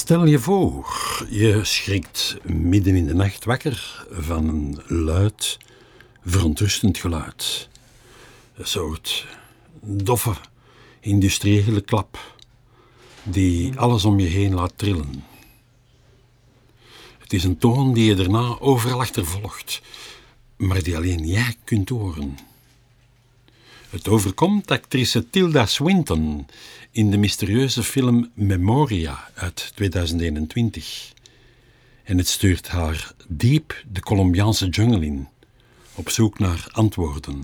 Stel je voor, je schrikt midden in de nacht wakker van een luid, verontrustend geluid. Een soort doffe, industriële klap die alles om je heen laat trillen. Het is een toon die je daarna overal achtervolgt, maar die alleen jij kunt horen. Het overkomt actrice Tilda Swinton in de mysterieuze film Memoria uit 2021. En het stuurt haar diep de Colombiaanse jungle in, op zoek naar antwoorden.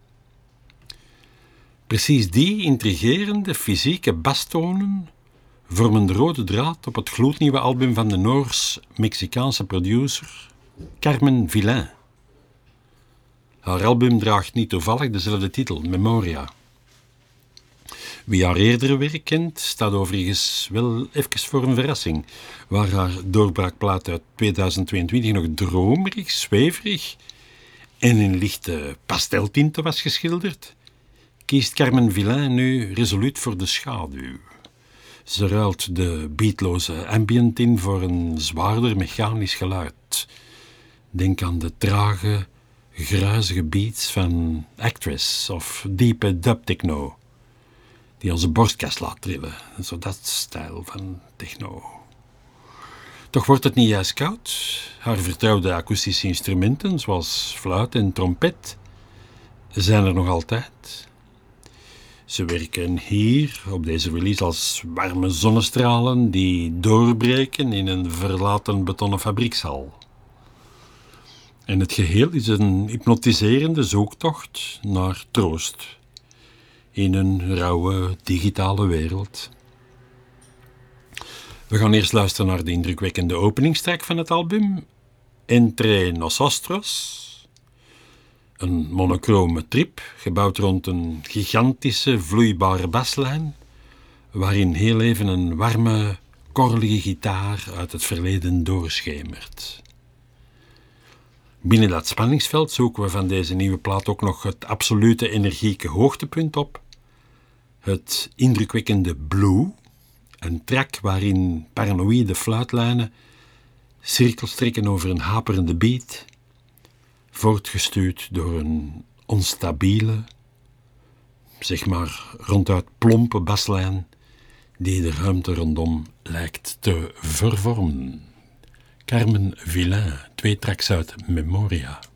Precies die intrigerende fysieke bastonen vormen de rode draad op het gloednieuwe album van de Noors-Mexicaanse producer Carmen Villain. Haar album draagt niet toevallig dezelfde titel, Memoria. Wie haar eerdere werk kent, staat overigens wel even voor een verrassing. Waar haar doorbraakplaat uit 2022 nog dromerig, zweverig en in lichte pasteltinten was geschilderd, kiest Carmen Villain nu resoluut voor de schaduw. Ze ruilt de beatloze ambient in voor een zwaarder mechanisch geluid. Denk aan de trage, gruizige beats van Actress of diepe dubtechno, die onze borstkas laat trillen. Zo dat stijl van techno. Toch wordt het niet juist koud. Haar vertrouwde akoestische instrumenten, zoals fluit en trompet, zijn er nog altijd. Ze werken hier op deze release als warme zonnestralen die doorbreken in een verlaten betonnen fabriekshal. En het geheel is een hypnotiserende zoektocht naar troost in een rauwe digitale wereld. We gaan eerst luisteren naar de indrukwekkende openingstrack van het album, Entre Nosotros. Een monochrome trip, gebouwd rond een gigantische vloeibare baslijn, waarin heel even een warme, korrelige gitaar uit het verleden doorschemert. Binnen dat spanningsveld zoeken we van deze nieuwe plaat ook nog het absolute energieke hoogtepunt op. Het indrukwekkende Blue, een track waarin paranoïde fluitlijnen cirkels trekken over een haperende beat, voortgestuurd door een onstabiele, zeg maar ronduit plompe baslijn die de ruimte rondom lijkt te vervormen. Carmen Villain, 2 tracks uit Memoria.